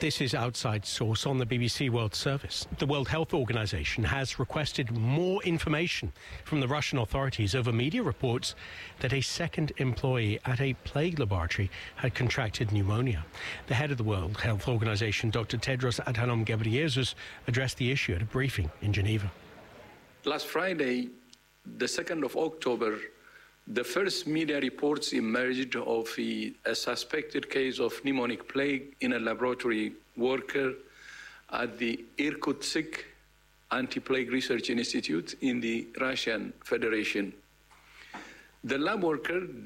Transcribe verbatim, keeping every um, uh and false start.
This is Outside Source on the B B C World Service. The World Health Organization has requested more information from the Russian authorities over media reports that a second employee at a plague laboratory had contracted pneumonia. The head of the World Health Organization, Doctor Tedros Adhanom Ghebreyesus, addressed the issue at a briefing in Geneva. Last Friday, the second of October, the first media reports emerged of a, a suspected case of pneumonic plague in a laboratory worker at the Irkutsk Anti-Plague Research Institute in the Russian Federation. The lab worker